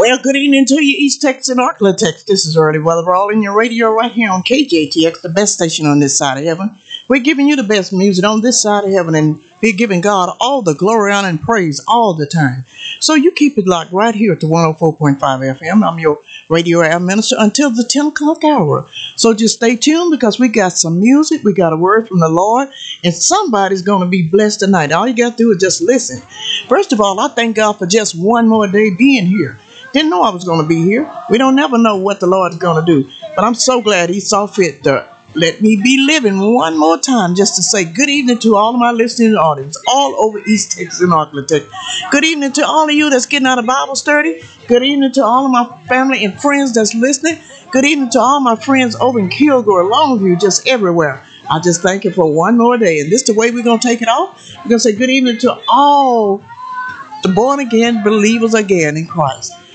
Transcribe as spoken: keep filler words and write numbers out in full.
Well, good evening to you, East Texas and Arclitex. This is Early Weather All in your radio right here on K J T X, the best station on this side of heaven. We're giving you the best music on this side of heaven, and we're giving God all the glory, honor, and praise all the time. So you keep it locked right here at the one oh four point five F M. I'm your radio air minister until the ten o'clock hour. So just stay tuned because we got some music, we got a word from the Lord, and somebody's going to be blessed tonight. All you got to do is just listen. First of all, I thank God for just one more day being here. Didn't know I was going to be here. We don't never know what the Lord's going to do. But I'm so glad he saw fit to let me be living one more time just to say good evening to all of my listening audience all over East Texas and Arclitex. Good evening to all of you that's getting out of Bible study. Good evening to all of my family and friends that's listening. Good evening to all my friends over in Kilgore, Longview, just everywhere. I just thank you for one more day. And this is the way we're going to take it off. We're going to say good evening to all the born again believers again in Christ.